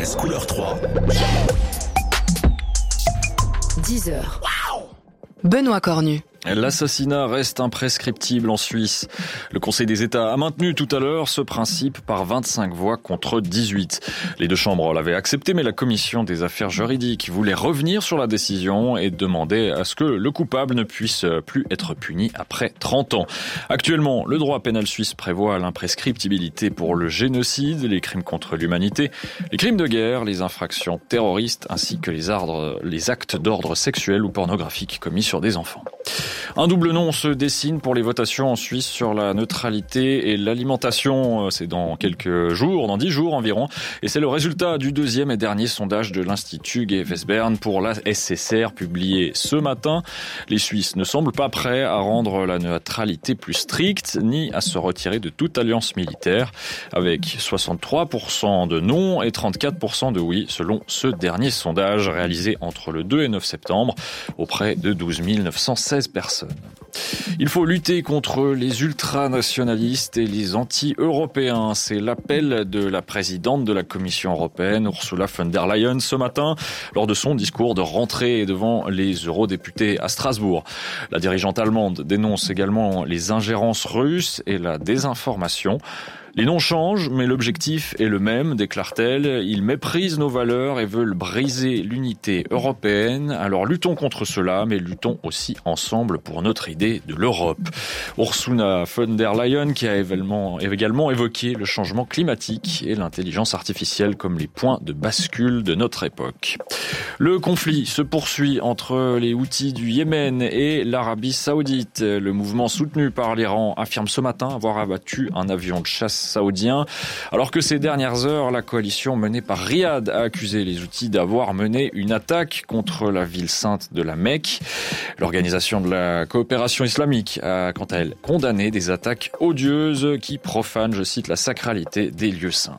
RTS couleur 3. 10h. Benoît Cornu. L'assassinat reste imprescriptible en Suisse. Le Conseil des États a maintenu tout à l'heure ce principe par 25 voix contre 18. Les deux chambres l'avaient accepté, mais la commission des affaires juridiques voulait revenir sur la décision et demandait à ce que le coupable ne puisse plus être puni après 30 ans. Actuellement, le droit pénal suisse prévoit l'imprescriptibilité pour le génocide, les crimes contre l'humanité, les crimes de guerre, les infractions terroristes ainsi que les actes d'ordre sexuel ou pornographique commis sur des enfants. Un double nom se dessine pour les votations en Suisse sur la neutralité et l'alimentation. C'est dans quelques jours, dans 10 jours environ. Et c'est le résultat du deuxième et dernier sondage de l'Institut Gewesbern pour la SSR publié ce matin. Les Suisses ne semblent pas prêts à rendre la neutralité plus stricte ni à se retirer de toute alliance militaire, avec 63% de non et 34% de oui selon ce dernier sondage réalisé entre le 2 et 9 septembre auprès de 12 916 personnes. Il faut lutter contre les ultranationalistes et les anti-européens. C'est l'appel de la présidente de la Commission européenne, Ursula von der Leyen, ce matin, lors de son discours de rentrée devant les eurodéputés à Strasbourg. La dirigeante allemande dénonce également les ingérences russes et la désinformation. Les noms changent, mais l'objectif est le même, déclare-t-elle. Ils méprisent nos valeurs et veulent briser l'unité européenne. Alors luttons contre cela, mais luttons aussi ensemble pour notre idée de l'Europe. Ursula von der Leyen qui a également évoqué le changement climatique et l'intelligence artificielle comme les points de bascule de notre époque. Le conflit se poursuit entre les Houthis du Yémen et l'Arabie Saoudite. Le mouvement soutenu par l'Iran affirme ce matin avoir abattu un avion de chasse saoudien. Alors que ces dernières heures, la coalition menée par Riyad a accusé les Houthis d'avoir mené une attaque contre la ville sainte de la Mecque. L'organisation de la coopération islamique a quant à elle condamné des attaques odieuses qui profanent, je cite, la sacralité des lieux saints.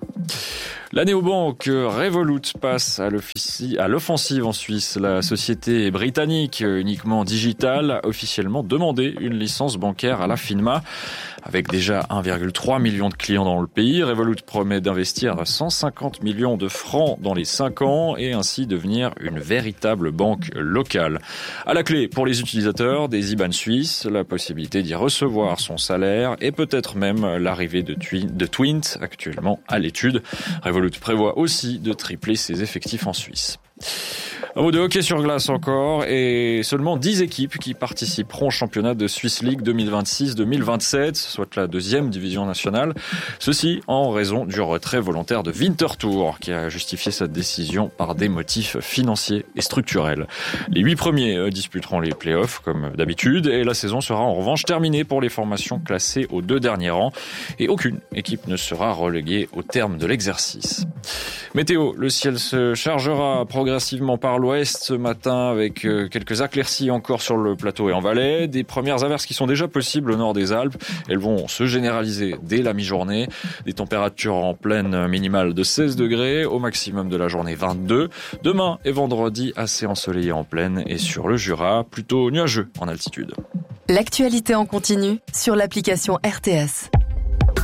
La néobanque Revolut passe à l'offensive en Suisse. La société britannique uniquement digitale a officiellement demandé une licence bancaire à la FINMA. Avec déjà 1,3 million de clients dans le pays, Revolut promet d'investir 150 millions de francs dans les 5 ans et ainsi devenir une véritable banque locale. À la clé pour les utilisateurs, des IBAN suisses, la possibilité d'y recevoir son salaire et peut-être même l'arrivée de Twint, actuellement à l'étude. Revolut prévoit aussi de tripler ses effectifs en Suisse. Un mot de hockey sur glace encore et seulement 10 équipes qui participeront au championnat de Swiss League 2026-2027, soit la deuxième division nationale. Ceci en raison du retrait volontaire de Winterthur qui a justifié sa décision par des motifs financiers et structurels. Les 8 premiers disputeront les playoffs comme d'habitude et la saison sera en revanche terminée pour les formations classées aux 2 derniers rangs et aucune équipe ne sera reléguée au terme de l'exercice. Météo, le ciel se chargera progressivement par l'ouest ce matin avec quelques éclaircies encore sur le plateau et en Valais. Des premières averses qui sont déjà possibles au nord des Alpes. Elles vont se généraliser dès la mi-journée. Des températures en pleine minimale de 16 degrés, au maximum de la journée 22. Demain et vendredi, assez ensoleillé en plaine et sur le Jura, plutôt nuageux en altitude. L'actualité en continu sur l'application RTS.